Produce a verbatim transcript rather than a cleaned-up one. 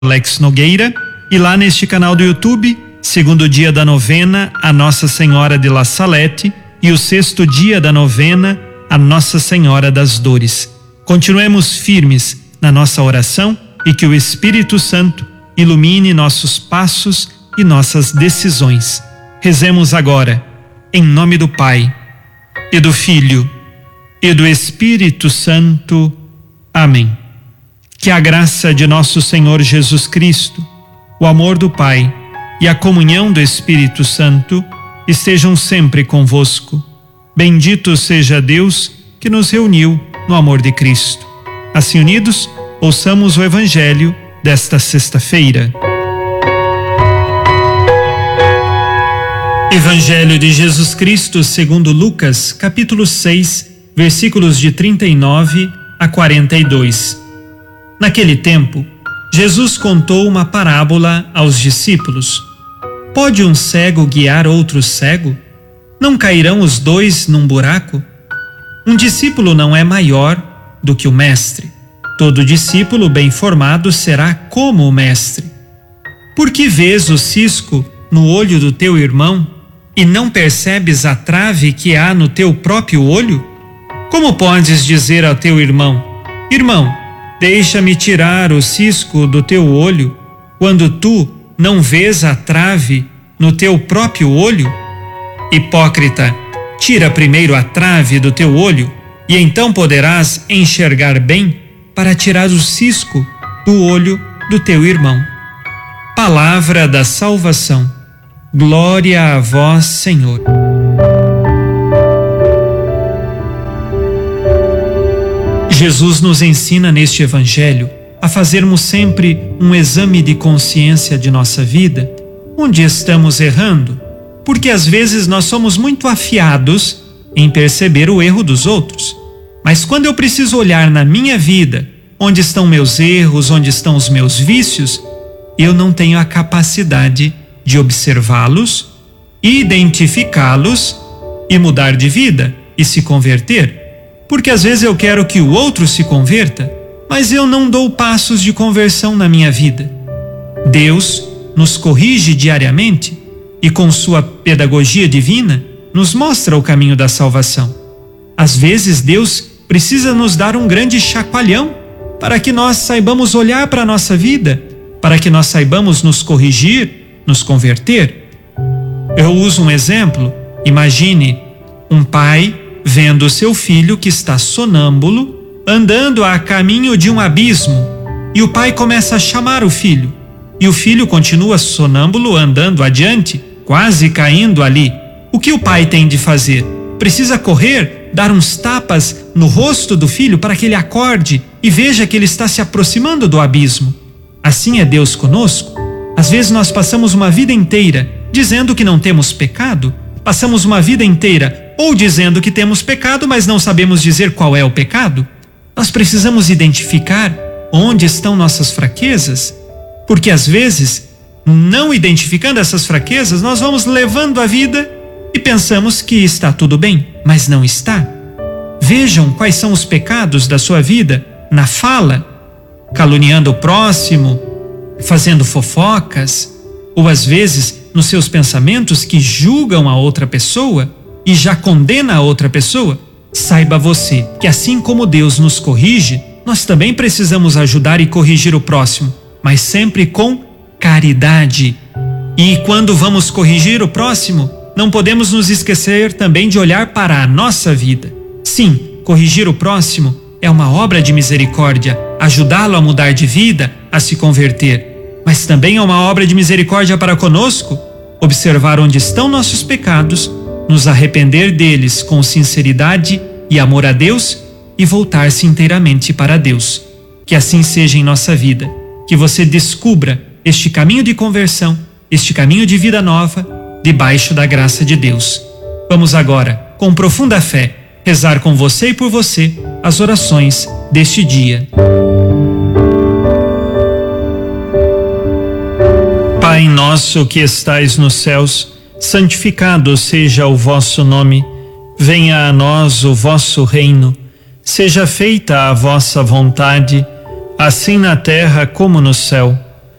Alex Nogueira, e lá neste canal do YouTube, segundo dia da novena a Nossa Senhora de La Salete e o sexto dia da novena a Nossa Senhora das Dores. Continuemos firmes na nossa oração e que o Espírito Santo ilumine nossos passos e nossas decisões. Rezemos agora, em nome do Pai, e do Filho, e do Espírito Santo. Amém. Que a graça de nosso Senhor Jesus Cristo, o amor do Pai e a comunhão do Espírito Santo estejam sempre convosco. Bendito seja Deus que nos reuniu no amor de Cristo. Assim unidos, ouçamos o Evangelho desta sexta-feira. Evangelho de Jesus Cristo segundo Lucas, capítulo seis, versículos de trinta e nove a quarenta e dois. Naquele tempo, Jesus contou uma parábola aos discípulos. Pode um cego guiar outro cego? Não cairão os dois num buraco? Um discípulo não é maior do que o mestre. Todo discípulo bem formado será como o mestre. Por que vês o cisco no olho do teu irmão e não percebes a trave que há no teu próprio olho? Como podes dizer ao teu irmão: irmão, deixa-me tirar o cisco do teu olho, quando tu não vês a trave no teu próprio olho? Hipócrita, tira primeiro a trave do teu olho, e então poderás enxergar bem para tirar o cisco do olho do teu irmão. Palavra da salvação. Glória a vós, Senhor. Jesus nos ensina neste Evangelho a fazermos sempre um exame de consciência de nossa vida, onde estamos errando, porque às vezes nós somos muito afiados em perceber o erro dos outros. Mas quando eu preciso olhar na minha vida, onde estão meus erros, onde estão os meus vícios, eu não tenho a capacidade de observá-los, identificá-los e mudar de vida e se converter. Porque às vezes eu quero que o outro se converta, mas eu não dou passos de conversão na minha vida. Deus nos corrige diariamente e com sua pedagogia divina nos mostra o caminho da salvação. Às vezes Deus precisa nos dar um grande chacoalhão para que nós saibamos olhar para a nossa vida, para que nós saibamos nos corrigir, nos converter. Eu uso um exemplo. Imagine um pai vendo seu filho que está sonâmbulo, andando a caminho de um abismo, e o pai começa a chamar o filho, e o filho continua sonâmbulo andando adiante, quase caindo ali. O que o pai tem de fazer? Precisa correr, dar uns tapas no rosto do filho para que ele acorde e veja que ele está se aproximando do abismo. Assim é Deus conosco. Às vezes nós passamos uma vida inteira dizendo que não temos pecado, passamos uma vida inteira ou dizendo que temos pecado, mas não sabemos dizer qual é o pecado. Nós precisamos identificar onde estão nossas fraquezas, porque às vezes, não identificando essas fraquezas, nós vamos levando a vida e pensamos que está tudo bem, mas não está. Vejam quais são os pecados da sua vida na fala, caluniando o próximo, fazendo fofocas, ou às vezes nos seus pensamentos que julgam a outra pessoa e já condena a outra pessoa. Saiba você que assim como Deus nos corrige, nós também precisamos ajudar e corrigir o próximo, mas sempre com caridade. E quando vamos corrigir o próximo, não podemos nos esquecer também de olhar para a nossa vida. Sim, corrigir o próximo é uma obra de misericórdia, ajudá-lo a mudar de vida, a se converter. Mas também é uma obra de misericórdia para conosco, observar onde estão nossos pecados, nos arrepender deles com sinceridade e amor a Deus e voltar-se inteiramente para Deus. Que assim seja em nossa vida, que você descubra este caminho de conversão, este caminho de vida nova, debaixo da graça de Deus. Vamos agora, com profunda fé, rezar com você e por você as orações deste dia. Pai nosso que estais nos céus, santificado seja o vosso nome. Venha a nós o vosso reino. Seja feita a vossa vontade, assim na terra como no céu.